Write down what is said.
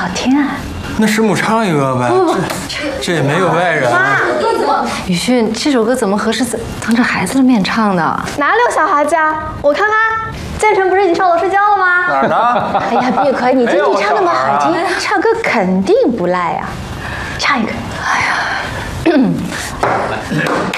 听啊。 那师母唱一个呗。这也没有外人。 雨迅，这首歌怎么合适当着孩子的面唱的？ 哪里有小孩子啊？我看看，建成不是已经上楼睡觉了吗？ 哪儿呢？ 哎呀，碧可，你经济唱那么好听，唱歌肯定不赖呀。唱一个。哎呀。